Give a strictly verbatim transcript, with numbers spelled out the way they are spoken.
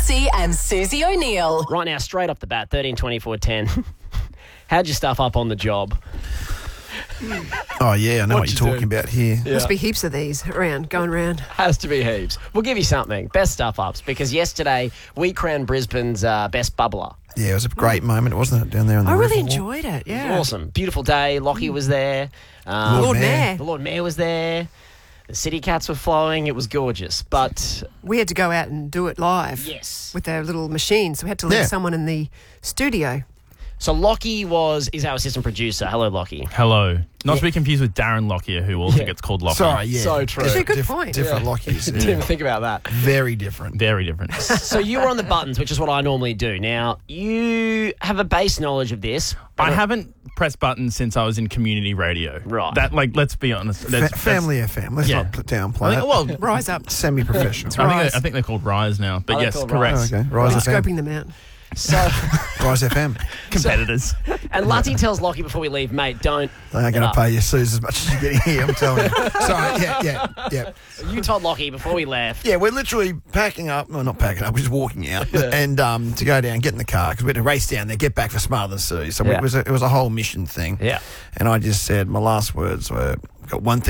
Mansey and Susie O'Neill. Right now, straight off the bat, thirteen twenty-four ten. How'd you stuff up on the job? Oh, yeah, I know what, What'd you're you talking do? about here. Yeah. Must be heaps of these around, going around. Has to be heaps. We'll give you something. Best stuff ups, because yesterday we crowned Brisbane's uh, best bubbler. Yeah, it was a great moment, wasn't it, down there on the I really river walk? enjoyed it, yeah. Awesome. Beautiful day. Lockie was there. Um, Lord Lord Mayor. Mayor. The Lord Mayor was there. The City Cats were flowing. It was gorgeous. But We had to go out and do it live. yes. With our little machines. So we had to leave Yeah. someone in the studio. So Lockie was is our assistant producer. Hello, Lockie. Hello. Not Yeah. to be confused with Darren Lockyer, who also Yeah. gets called Lockyer. Sorry, yeah. So true. Actually, a good Diff- point. Different Lockies. Didn't Yeah. even think about that. Very different. Very different. So you were on the buttons, which is what I normally do. Now, you have a base knowledge of this. I haven't pressed buttons since I was in community radio. Right. That, like, let's be honest. Fa- That's, family F M. Let's yeah. not put I downplay think, it. well, Rise up. Semi-professional. I think, Rise. they, I think they're called Rise now. But Oh, they're yes, called correct. Oh, okay. Rise We're F M. scoping them out. So, Rise F M. Competitors. and Lutty tells Lockie before we leave, mate, don't. They aren't going Uh, to pay you, Suze, as much as you're getting here, I'm telling you. Sorry, yeah, yeah, yeah. You told Lockie before we left. Yeah, we're literally packing up. Well, not packing up. We're just walking out and um, to go down, get in the car because we had to race down there, get back for Smarter Than Sue. So Yeah. it was a, it was a whole mission thing. Yeah. And I just said my last words were, got one thing